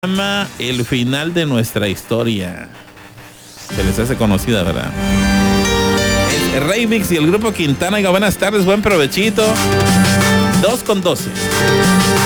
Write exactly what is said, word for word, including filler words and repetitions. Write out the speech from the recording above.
llama El final de nuestra historia. Se les hace conocida, ¿verdad? Es Remix y el grupo Quintana. Oiga, buenas tardes, buen provechito. dos con doce.